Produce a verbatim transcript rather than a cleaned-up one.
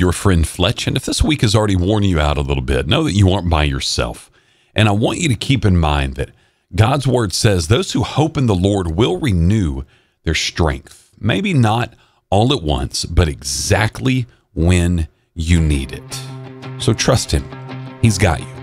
your friend Fletch, and if this week has already worn you out a little bit, know that you aren't by yourself. And I want you to keep in mind that God's word says those who hope in the Lord will renew their strength. Maybe not all at once, but exactly when you need it. So trust him. He's got you.